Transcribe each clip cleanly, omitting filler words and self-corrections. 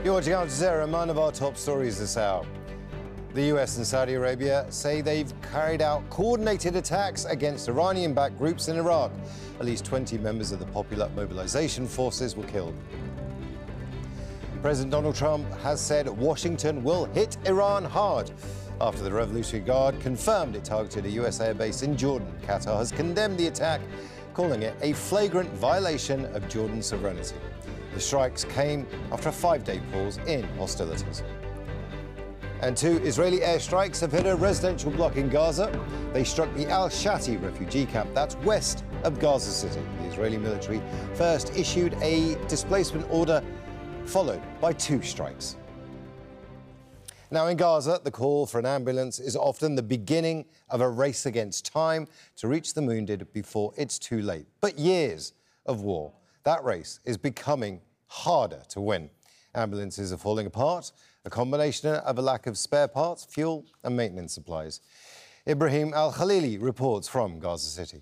You're watching Al Jazeera, and one of our top stories this hour. The US and Saudi Arabia say they've carried out coordinated attacks against Iranian-backed groups in Iraq. At least 20 members of the Popular Mobilization Forces were killed. President Donald Trump has said Washington will hit Iran hard after the Revolutionary Guard confirmed it targeted a US airbase in Jordan. Qatar has condemned the attack, calling it a flagrant violation of Jordan's sovereignty. The strikes came after a 5-day pause in hostilities. And 2 Israeli airstrikes have hit a residential block in Gaza. They struck the Al-Shati refugee camp that's west of Gaza City. The Israeli military first issued a displacement order, followed by 2 strikes. Now in Gaza, the call for an ambulance is often the beginning of a race against time to reach the wounded before it's too late. But years of war, that race is becoming harder to win. Ambulances are falling apart, a combination of a lack of spare parts, fuel and maintenance supplies. Ibrahim Al-Khalili reports from Gaza City.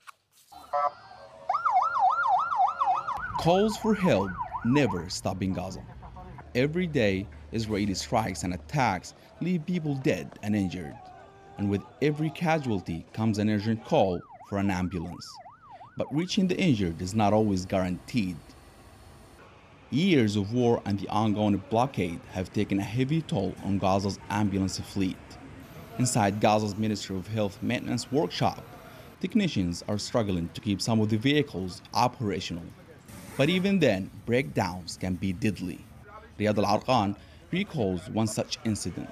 Calls for help never stop in Gaza. Every day, Israeli strikes and attacks leave people dead and injured. And with every casualty comes an urgent call for an ambulance. But reaching the injured is not always guaranteed. Years of war and the ongoing blockade have taken a heavy toll on Gaza's ambulance fleet. Inside Gaza's Ministry of Health Maintenance workshop, technicians are struggling to keep some of the vehicles operational. But even then, breakdowns can be deadly. Riyad Al-Arqan recalls one such incident.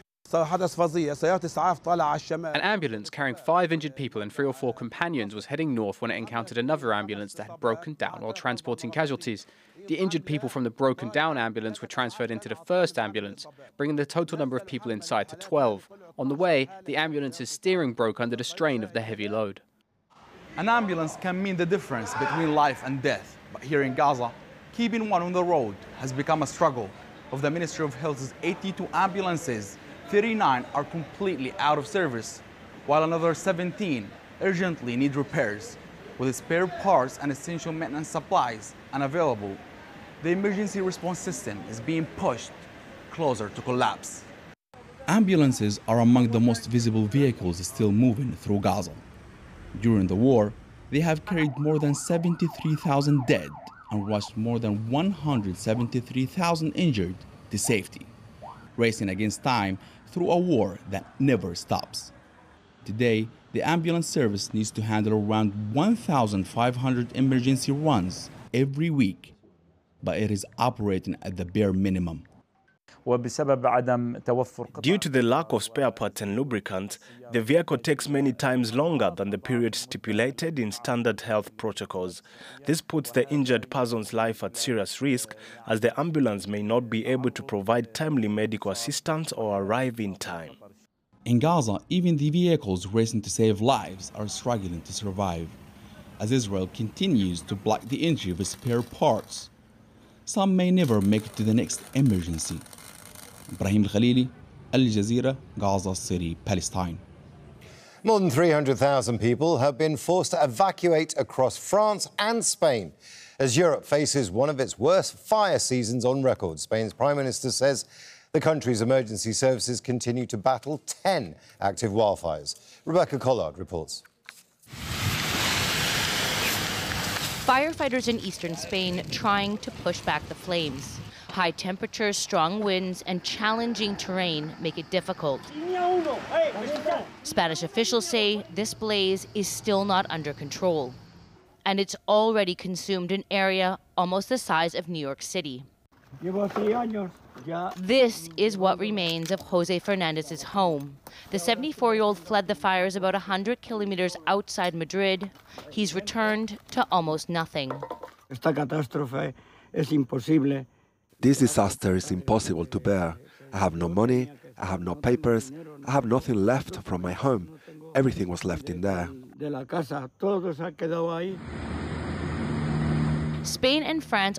An ambulance carrying 5 injured people and 3 or 4 companions was heading north when it encountered another ambulance that had broken down while transporting casualties. The injured people from the broken down ambulance were transferred into the first ambulance, bringing the total number of people inside to 12. On the way, the ambulance's steering broke under the strain of the heavy load. An ambulance can mean the difference between life and death. But here in Gaza, keeping one on the road has become a struggle. Of the Ministry of Health's 82 ambulances, 39 are completely out of service, while another 17 urgently need repairs. With spare parts and essential maintenance supplies unavailable, the emergency response system is being pushed closer to collapse. Ambulances are among the most visible vehicles still moving through Gaza. During the war, they have carried more than 73,000 dead and rushed more than 173,000 injured to safety, racing against time through a war that never stops. Today, the ambulance service needs to handle around 1,500 emergency runs every week, but it is operating at the bare minimum. Due to the lack of spare parts and lubricants, the vehicle takes many times longer than the period stipulated in standard health protocols. This puts the injured person's life at serious risk, as the ambulance may not be able to provide timely medical assistance or arrive in time. In Gaza, even the vehicles racing to save lives are struggling to survive, as Israel continues to block the entry of spare parts. Some may never make it to the next emergency. Ibrahim Al-Khalili, Al Jazeera, Gaza City, Palestine. More than 300,000 people have been forced to evacuate across France and Spain as Europe faces one of its worst fire seasons on record. Spain's Prime Minister says the country's emergency services continue to battle 10 active wildfires. Rebecca Collard reports. Firefighters in eastern Spain trying to push back the flames. High temperatures, strong winds, and challenging terrain make it difficult. Spanish officials say this blaze is still not under control, and it's already consumed an area almost the size of New York City. This is what remains of Jose Fernandez's home. The 74-year-old fled the fires about 100 kilometers outside Madrid. He's returned to almost nothing. This disaster is impossible to bear. I have no money, I have no papers, I have nothing left from my home. Everything was left in there. Spain and France